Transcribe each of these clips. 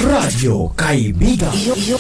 Radyo Kaibigan.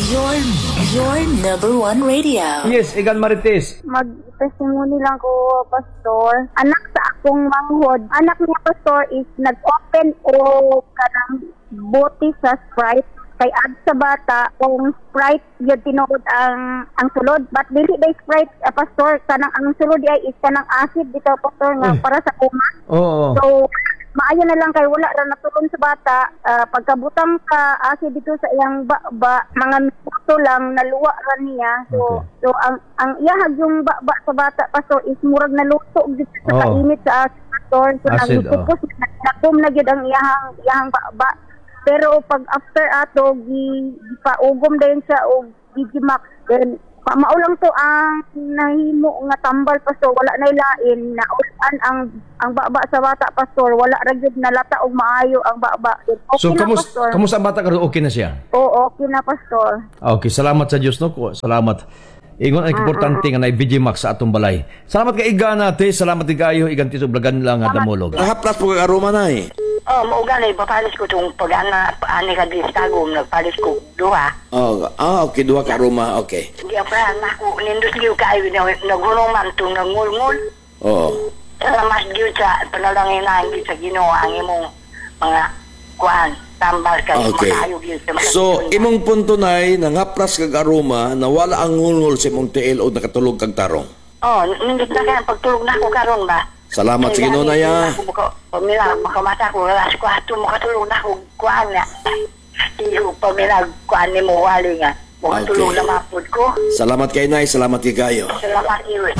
Your number one radio. Yes, Igan Marites. Mag-testimony lang ko, Pastor. Anak sa akong manghod. Anak niya, Pastor, is nag-open o kanang bote sa Sprite. Kay ad sa bata, kung Sprite yun tinuod ang sulod. But dili day Sprite, Pastor, kanang ang sulod ay is kanang acid dito, Pastor, nga para sa kuma. Oo. So, maayo na lang kay wala ra natulon sa bata. Pagkabutang ka acid dito sa iyang mga minuto lang naluwa ra niya. So, okay. So ang iyahag yung sa bata, Pastor, is murag naluto dito sa kainit sa acid, Pastor. So, nagtupos nakum na gyud ang iyahang Pero pag after ato gipaugom dayon siya og Digimax, then maulang to ang nahimo nga tambal, Pastor. Wala na ilain na ulan ang baba sa bata, Pastor. Wala ra gyud nalata og maayo ang baba. Okay, so kamusta ang bata karon? Okay na siya? Oo, okay na, Pastor. Okay, salamat sa Dios, no? Salamat. Ingon ang importante nga na Digimax sa atong balay. Salamat kay Iga nate, salamat kayo. Igan tito blagan lang nga damolog. Nahaplas po kag aroma na eh. Maugali, papalis ko itong pag-ana ka di stagom, nagpalis ko duha. Okay, duha ka aroma, okay. Hindi ako ako, nindus liw kayo, naghulong man itong nangulngul. Oo. Salamat gyud sa panalangin na hindi sa Ginoo ang imong mga kuan, tambal ka, okay. So, imong punto nay, nangaplas kag aroma, na wala ang ngulngul sa imong tiil o nakatulog kag tarong. Nindus na kaya pagtulog na ako karon ba? Salamat sa Ginoo na ya. Pamila, makamata ko, alas 4, makatulog na ako, kuhaan nga. Iyo, pamila, kuhaan ni mo, wali nga. Makatulog na mapod ko. Salamat kay Nay, salamat kayo. Salamat, Iwe.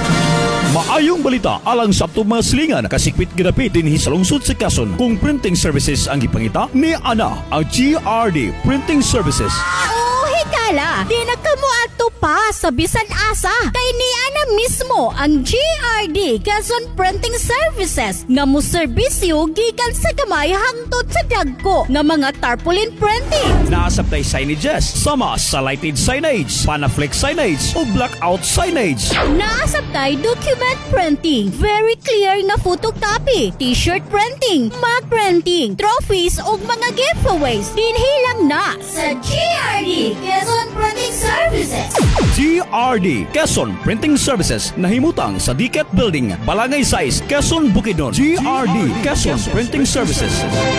Maayong balita alang sa atong mga silingan kasikpit ginapit dinhi sa lungsod sa Quezon kung printing services ang gipangita ni Ana ang GRD Printing Services. Hikala, di na kamo ato pa sa bisan asa kay ni Ana mismo ang GRD Quezon Printing Services nga mo serbisyo gikan sa gamay hangtod sa dagko nga mga tarpaulin printing. Naasabtay signages sama sa lighted signage, panaflex signage o blackout signage. Naasabtay document printing, very clear nga photocopy, t-shirt printing, mug printing, trophies o mga giveaways. Dinhi lang na sa GRD Quezon Printing Services. GRD Quezon Printing Services nahimutang sa Diket Building, Balangay 6, Quezon, Bukidnon. GRD Quezon Printing Services.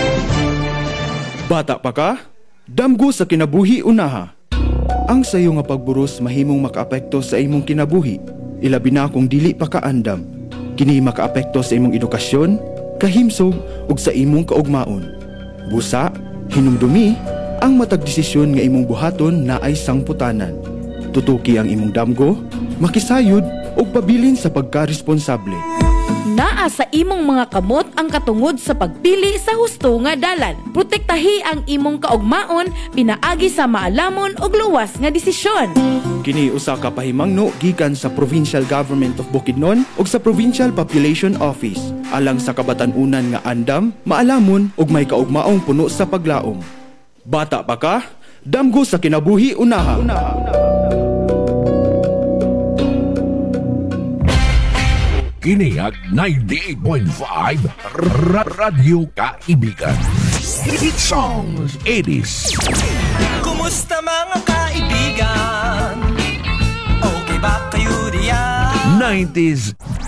Bata pa ka? Damgo sa kinabuhi unaha. Ang sayo nga pagburos mahimong makaapekto sa imong kinabuhi. Ilabi na kung dili pa kaandam. Kini makaapekto sa imong edukasyon, kahimsog ug sa imong kaugmaon. Busa, hinumdumi, ang matag desisyon nga imong buhaton na ay sangputanan. Tutuki ang imong damgo, makisayod ug pabilin sa pagkaresponsable. Naa sa imong mga kamot ang katungod sa pagpili sa husto nga dalan. Protektahi ang imong kaugmaon pinaagi sa maalamon ug luwas nga desisyon. Kini usa ka pahimangno gikan sa Provincial Government of Bukidnon ug sa Provincial Population Office alang sa kabatan-unan nga andam, maalamon ug may kaugmaong puno sa paglaom. Bata pa ka? Damgo sa kinabuhi unaha. Kiniag 98.5 Radyo Kaibigan. Hit songs 80s. Kumusta mga kaibigan? Okay ba kayo diyan? 90s